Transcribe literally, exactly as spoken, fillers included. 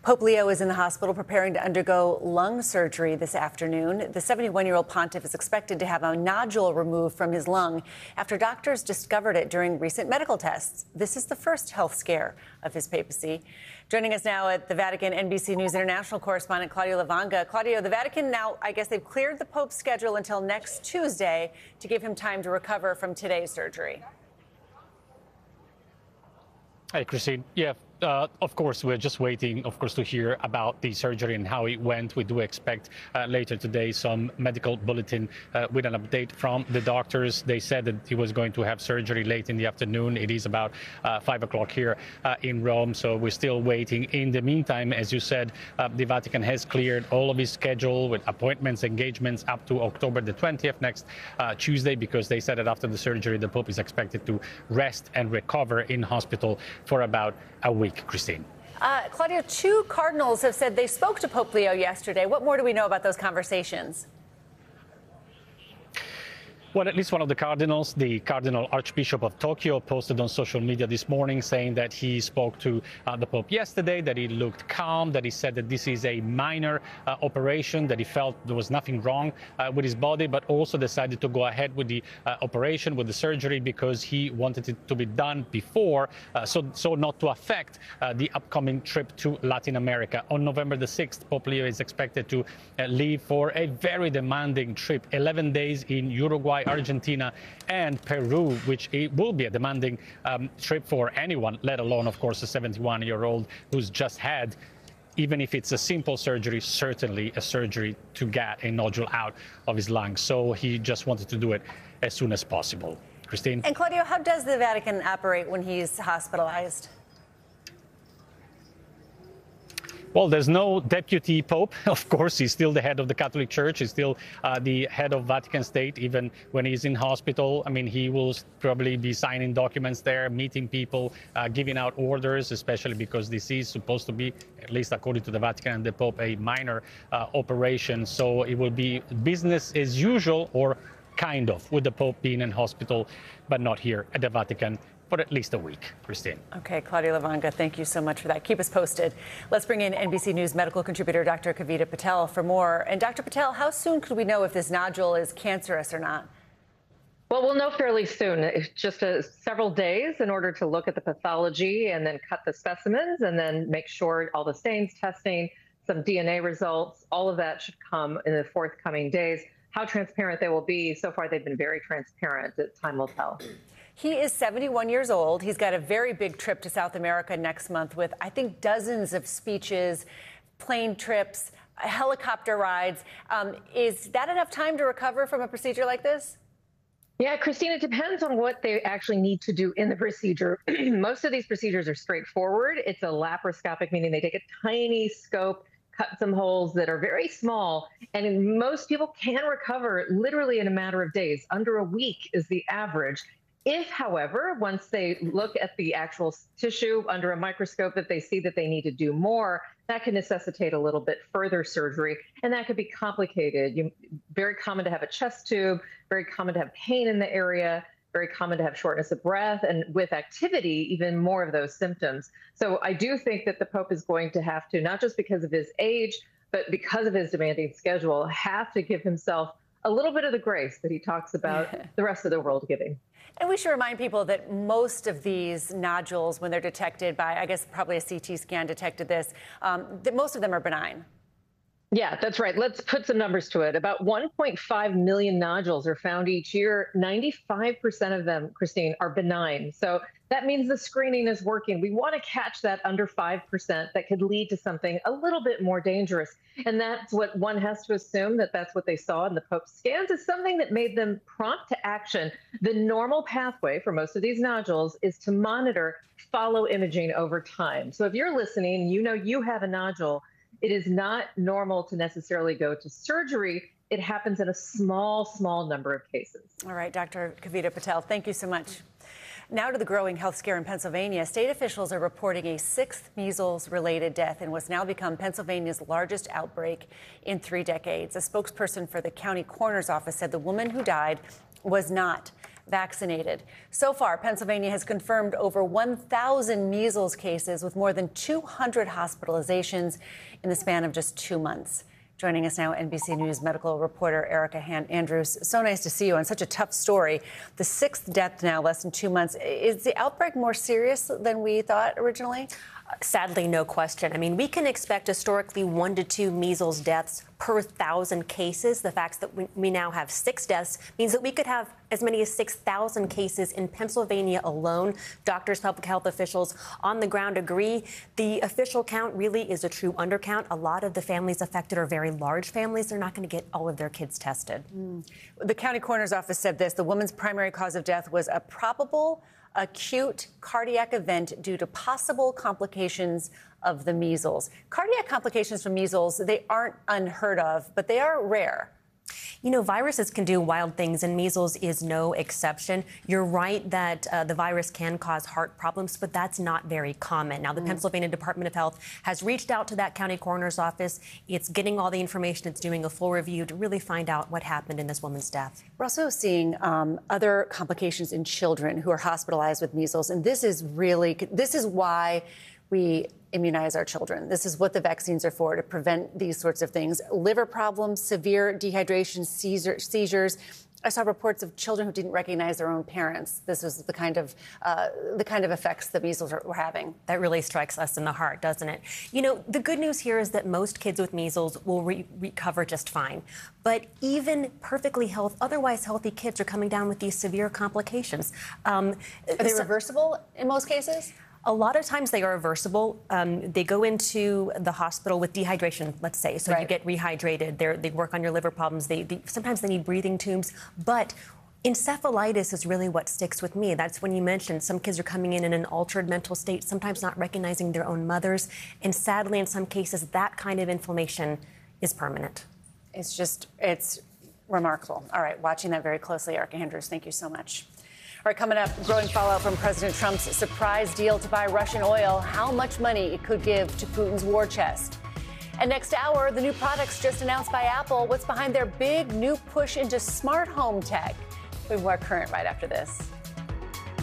Pope Leo is in the hospital preparing to undergo lung surgery this afternoon. The seventy-one-year-old pontiff is expected to have a nodule removed from his lung after doctors discovered it during recent medical tests. This is the first health scare of his papacy. Joining us now at the Vatican, N B C News international correspondent Claudio Lavanga. Claudio, the Vatican now, I guess they've cleared the Pope's schedule until next Tuesday to give him time to recover from today's surgery. Hey, Christine. Yeah, uh, of course, we're just waiting, of course, to hear about the surgery and how it went. We do expect uh, later today some medical bulletin uh, with an update from the doctors. They said that he was going to have surgery late in the afternoon. It is about uh, five o'clock here uh, in Rome, so we're still waiting. In the meantime, as you said, uh, the Vatican has cleared all of his schedule with appointments, engagements up to October the twentieth, next uh, Tuesday, because they said that after the surgery, the Pope is expected to rest and recover in hospital for about a week. Christine. Uh, Claudia, two cardinals have said they spoke to Pope Leo yesterday. What more do we know about those conversations? Well, at least one of the cardinals, the Cardinal Archbishop of Tokyo, posted on social media this morning saying that he spoke to uh, the Pope yesterday, that he looked calm, that he said that this is a minor uh, operation, that he felt there was nothing wrong uh, with his body, but also decided to go ahead with the uh, operation, with the surgery, because he wanted it to be done before, uh, so, so not to affect uh, the upcoming trip to Latin America. On November the sixth, Pope Leo is expected to uh, leave for a very demanding trip, eleven days in Uruguay, Argentina and Peru, which it will be a demanding um, trip for anyone, let alone, of course, a seventy-one-year-old who's just had, even if it's a simple surgery, certainly a surgery to get a nodule out of his lungs. So he just wanted to do it as soon as possible. Christine? And Claudio, how does the Vatican operate when he's hospitalized? Well, there's no deputy pope. Of course, he's still the head of the Catholic Church. He's still uh, the head of Vatican State, even when he's in hospital. I mean, he will probably be signing documents there, meeting people, uh, giving out orders, especially because this is supposed to be, at least according to the Vatican and the Pope, a minor uh, operation. So it will be business as usual, or kind of, with the Pope being in hospital, but not here at the Vatican for at least a week. Christine. Okay, Claudia Lavanga, thank you so much for that. Keep us posted. Let's bring in N B C News medical contributor Doctor Kavita Patel for more. And Doctor Patel, how soon could we know if this nodule is cancerous or not? Well, we'll know fairly soon. It's just uh, several days in order to look at the pathology and then cut the specimens and then make sure all the stains testing, some D N A results, all of that should come in the forthcoming days. How transparent they will be, so far they've been very transparent. Time will tell. He is seventy-one years old. He's got a very big trip to South America next month with, I think, dozens of speeches, plane trips, helicopter rides. Um, is that enough time to recover from a procedure like this? Yeah, Christine, it depends on what they actually need to do in the procedure. Most of these procedures are straightforward. It's a laparoscopic, meaning they take a tiny scope, cut some holes that are very small, and most people can recover literally in a matter of days. Under a week is the average. If, however, once they look at the actual tissue under a microscope, that they see that they need to do more, that can necessitate a little bit further surgery, and that could be complicated. You, very common to have a chest tube, very common to have pain in the area, very common to have shortness of breath, and with activity, even more of those symptoms. So I do think that the Pope is going to have to, not just because of his age, but because of his demanding schedule, have to give himself a little bit of the grace that he talks about the rest of the world giving. And we should remind people that most of these nodules, when they're detected by, I guess probably a C T scan detected this, um, that most of them are benign. Yeah, that's right. Let's put some numbers to it. About one point five million nodules are found each year. ninety-five percent of them, Christine, are benign. So that means the screening is working. We want to catch that under five percent that could lead to something a little bit more dangerous. And that's what one has to assume, that that's what they saw in the Pope's scans, is something that made them prompt to action. The normal pathway for most of these nodules is to monitor, follow imaging over time. So if you're listening, you know you have a nodule, it is not normal to necessarily go to surgery. It happens in a small, small number of cases. All right, Doctor Kavita Patel, thank you so much. Now to the growing health scare in Pennsylvania. State officials are reporting a sixth measles-related death in what's now become Pennsylvania's largest outbreak in three decades. A spokesperson for the county coroner's office said the woman who died was not vaccinated. So far, Pennsylvania has confirmed over one thousand measles cases with more than two hundred hospitalizations in the span of just two months. Joining us now, N B C News medical reporter Erica Han- Andrews. So nice to see you on such a tough story. The sixth death now, less than two months. Is the outbreak more serious than we thought originally? Sadly, no question. I mean, we can expect historically one to two measles deaths per thousand cases. The fact that we, we now have six deaths means that we could have as many as six thousand cases in Pennsylvania alone. Doctors, public health officials on the ground agree. The official count really is a true undercount. A lot of the families affected are very large families. They're not going to get all of their kids tested. Mm. The county coroner's office said this: the woman's primary cause of death was a probable acute cardiac event due to possible complications of the measles. Cardiac complications from measles, they aren't unheard of, but they are rare. You know, viruses can do wild things, and measles is no exception. You're right that uh, the virus can cause heart problems, but that's not very common. Now, the mm. Pennsylvania Department of Health has reached out to that county coroner's office. It's getting all the information. It's doing a full review to really find out what happened in this woman's death. We're also seeing um, other complications in children who are hospitalized with measles, and this is really, this is why we immunize our children. This is what the vaccines are for, to prevent these sorts of things. Liver problems, severe dehydration, seizure, seizures. I saw reports of children who didn't recognize their own parents. This was the kind of uh, the kind of effects that measles are, were having. That really strikes us in the heart, doesn't it? You know, the good news here is that most kids with measles will re- recover just fine. But even perfectly healthy, otherwise healthy kids are coming down with these severe complications. Um, are they so- reversible in most cases? A lot of times they are reversible. Um, they go into the hospital with dehydration, let's say. So right. you get rehydrated. They're, they work on your liver problems. They, they, sometimes they need breathing tubes. But encephalitis is really what sticks with me. That's when you mentioned some kids are coming in in an altered mental state, sometimes not recognizing their own mothers. And sadly, in some cases, that kind of inflammation is permanent. It's just, it's remarkable. All right, watching that very closely, Erica Andrews, thank you so much. All right, coming up, growing fallout from President Trump's surprise deal to buy Russian oil, how much money it could give to Putin's war chest. And next hour, the new products just announced by Apple. What's behind their big new push into smart home tech? We'll be more current right after this.